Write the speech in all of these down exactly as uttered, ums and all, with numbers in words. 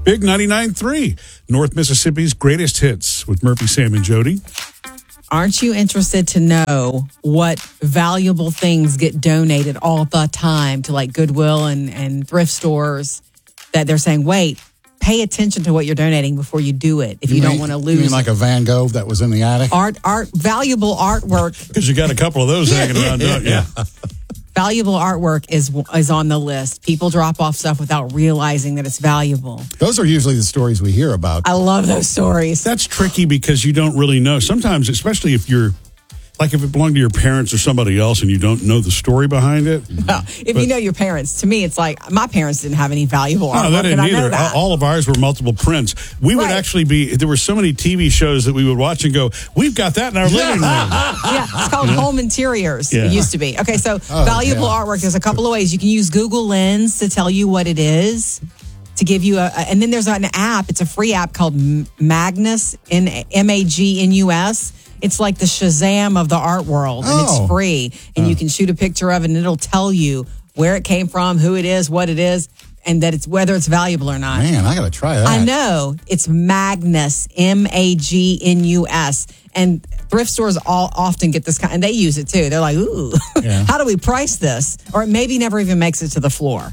Big ninety-nine point three, North Mississippi's greatest hits with Murphy, Sam, and Jody. Aren't you interested to know what valuable things get donated all the time to like Goodwill and, and thrift stores that they're saying, wait, pay attention to what you're donating before you do it if you, you don't want to lose. You mean like a Van Gogh that was in the attic? Art, art, valuable artwork. Because you got a couple of those hanging around, don't you? Yeah. Valuable artwork is is on the list. People drop off stuff without realizing that it's valuable. Those are usually the stories we hear about. I love those stories. That's tricky because you don't really know. Sometimes, especially if you're, like if it belonged to your parents or somebody else and you don't know the story behind it. Well, if but, you know your parents, to me, it's like my parents didn't have any valuable artwork. No, they didn't and I know either. that. All of ours were multiple prints. We would Right. actually be, there were so many T V shows that we would watch and go, we've got that in our living room. Yeah, it's called home interiors. Yeah. It used to be. Okay, so Oh, valuable yeah. artwork, there's a couple of ways. You can use Google Lens to tell you what it is, to give you a, a and then there's an app. It's a free app called Magnus, M A G N U S. It's like the Shazam of the art world, and Oh. it's free. And you can shoot a picture of it, and it'll tell you where it came from, who it is, what it is, and that it's whether it's valuable or not. Man, I got to try that. I know. It's Magnus, M A G N U S. And thrift stores all often get this kind, and they use it too. They're like, ooh, Yeah. how do we price this? Or it maybe never even makes it to the floor.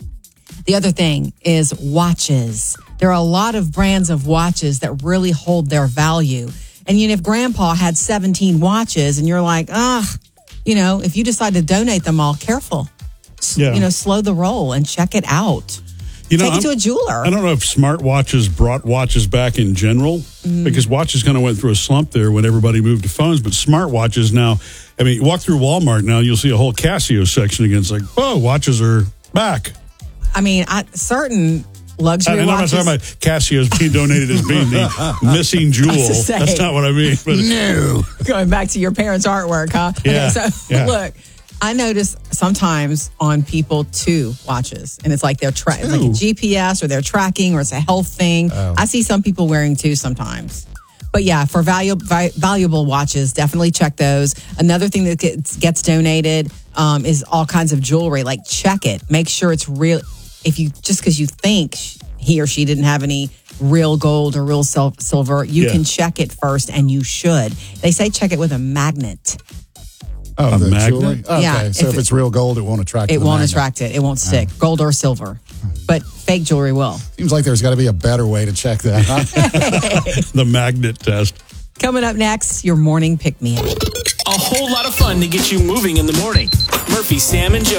The other thing is watches. There are a lot of brands of watches that really hold their value. And you know, if grandpa had seventeen watches and you're like, ah, you know, if you decide to donate them all, careful. S- Yeah. You know, slow the roll and check it out. You know, Take it to I'm- a jeweler. I don't know if smartwatches brought watches back in general, Mm. because watches kind of went through a slump there when everybody moved to phones. But smartwatches now, I mean, you walk through Walmart now, you'll see a whole Casio section again. It's like, oh, watches are back. I mean, I, certain luxury And I'm not watches. talking about Casio's being donated as being the missing jewel. I was to say. That's not what I mean. But No. Going back to your parents' artwork, huh? Yeah, Okay, so yeah. look, I notice sometimes on people two watches, and it's like they're tra- it's like a G P S or they're tracking or it's a health thing. Oh. I see some people wearing two sometimes. But yeah, for valu- vi- valuable watches, definitely check those. Another thing that gets, gets donated um, is all kinds of jewelry. Like, check it. Make sure it's real. If you just because you think he or she didn't have any real gold or real sil- silver, you Yeah. can check it first, and you should. They say check it with a magnet. Oh, A the magnet? jewelry? Okay, Yeah, so if if, it's real gold, it won't attract It the won't magnet. attract it. It won't stick. Gold or silver. But fake jewelry will. Seems like there's got to be a better way to check that. Huh? the magnet test. Coming up next, your morning pick-me-up. A whole lot of fun to get you moving in the morning. Murphy, Sam, and Joe.